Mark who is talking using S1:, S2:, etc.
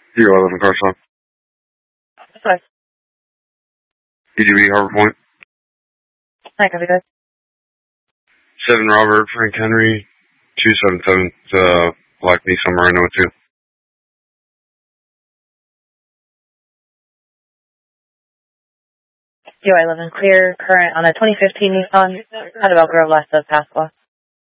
S1: Zero 11 car stop.
S2: Sorry.
S1: EDB Harbor Point.
S2: Hi, copy guys.
S1: 7 Robert Frank Henry 277 Black Nissan Marino 2.
S2: Zero 11 clear current on a 2015 Nissan at Elk Grove last of Pasqua.